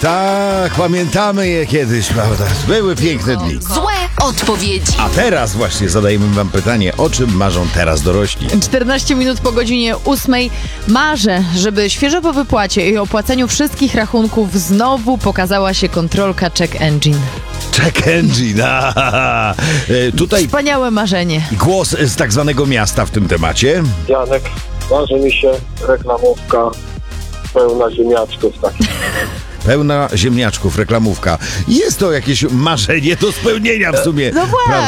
Tak, pamiętamy je kiedyś, prawda? Były piękne dni. Złe odpowiedzi. A teraz właśnie zadajemy wam pytanie, o czym marzą teraz dorośli? 14 minut po godzinie 8. Marzę, żeby świeżo po wypłacie i opłaceniu wszystkich rachunków znowu pokazała się kontrolka Check Engine. Check Engine. Tutaj Wspaniałe marzenie. głos z tak zwanego miasta w tym temacie. Janek, marzy mi się reklamówka pełna ziemniaczków takich. Pełna ziemniaczków, reklamówka. Jest to jakieś marzenie do spełnienia w sumie. No właśnie. Prawda?